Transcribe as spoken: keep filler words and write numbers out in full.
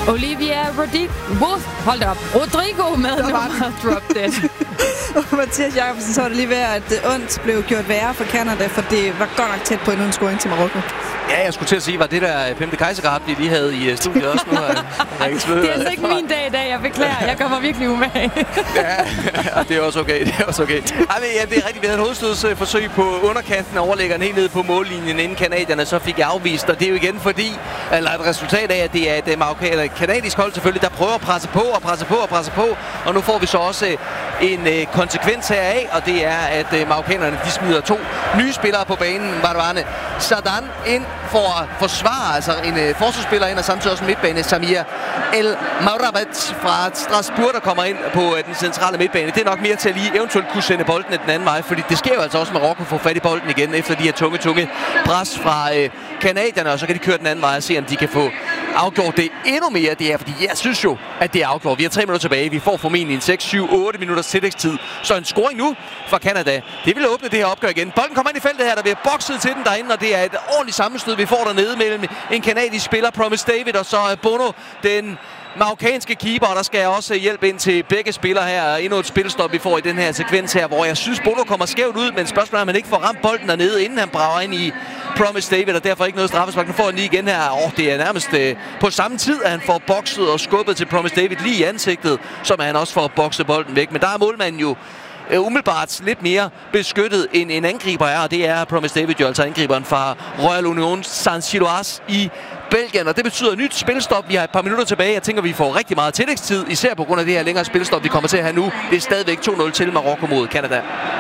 Olivia Rodrigo. Hold da op. Rodrigo med nummeret Drop Dead. Mathias Jacobsen, så var det lige ved, at det ondt blev gjort værre for Canada, for det var godt nok tæt på en scoring til Marokko. Ja, jeg skulle til at sige, var det der Pemte Kaisergrat, vi lige havde i studiet også nu? Det er altså ikke min dag i dag, jeg beklager. Jeg kommer virkelig umage. Ja, det er også okay. Det er også okay. Ej, men, ja, det er rigtigt. Vi havde et hovedstødsforsøg på underkanten og overlæggeren helt ned på mållinjen inden kanadierne, så fik jeg afvist. Og det er jo igen fordi, eller et resultat af, at det er et marokkaner, kanadisk hold selvfølgelig, der prøver at presse på og presse på og presse på. Og nu får vi så også en øh, konsekvens heraf, og det er, at øh, marokkanerne de smider to nye spillere på banen. Varvarne Sadan ind for at forsvare, altså en øh, forsvarsspiller ind, og samtidig også en midtbane, Samir El Maurabat fra Strasbourg, der kommer ind på øh, den centrale midtbane. Det er nok mere til at lige eventuelt kunne sende bolden den anden vej, fordi det sker jo altså også, at Marokko får fat i bolden igen, efter de her tunge, tunge pres fra øh, kanadierne, og så kan de køre den anden vej og se, om de kan få afgjort det endnu mere. Det er, fordi jeg synes jo, at det er afgjort. Vi har tre minutter tilbage. Vi får formentlig en seks, syv, otte minutters tillægstid. Så en scoring nu fra Canada. Det vil åbne det her opgør igen. Bolden kommer ind i feltet her, der bliver bokset til den derinde, og det er et ordentligt sammenstød, vi får dernede mellem en kanadisk spiller, Promise David, og så Bono, den marokkanske keeper, og der skal jeg også hjælpe ind til begge spillere her. Endnu et spilstop, vi får i den her sekvens her, hvor jeg synes, Bono kommer skævt ud, men spørgsmålet er, at man ikke får ramt bolden dernede, inden han brager ind i Promise David, og derfor ikke noget straffespark. Nu får han lige igen her. Åh, det er nærmest øh, på samme tid, at han får bokset og skubbet til Promise David lige i ansigtet, som han også får bokset bolden væk. Men der er målmanden jo øh, umiddelbart lidt mere beskyttet end en angriber er, og det er Promise David jo, altså angriberen fra Royal Union Saint-Gilloise i Belgien, og det betyder et nyt spilstop. Vi har et par minutter tilbage. Jeg tænker, vi får rigtig meget tillægstid, især på grund af det her længere spilstop, vi kommer til at have nu. Det er stadigvæk to nul til Marokko mod Canada.